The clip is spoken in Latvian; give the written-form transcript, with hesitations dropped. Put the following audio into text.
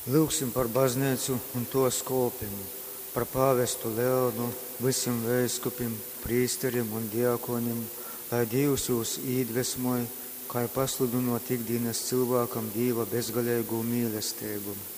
Lūgsim par baznīcu un to skolpim, par pāvestu Leonu, visiem veiskupim, prīsterim un diakonim, lai Dievs jūs iedvesmoj, kā pasludinot ikdienas cilvēkam Dieva bezgalīgu mīlestību.